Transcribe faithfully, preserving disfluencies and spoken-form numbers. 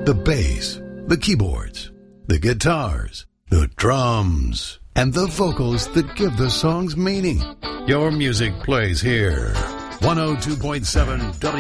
the bass, the keyboards, the guitars, the drums, and the vocals that give the songs meaning. Your music plays here. one oh two point seven W